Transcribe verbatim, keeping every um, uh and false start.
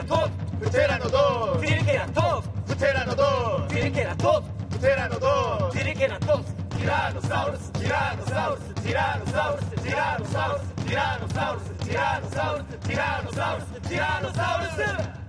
Triceratops, Pteranodon, Triceratops, Pteranodon, Triceratops, Pteranodon, Triceratops, Tyrannosaurus, Tyrannosaurus, Tyrannosaurus, Tyrannosaurus, Tyrannosaurus, Tyrannosaurus, Tyrannosaurus, Tyrannosaurus.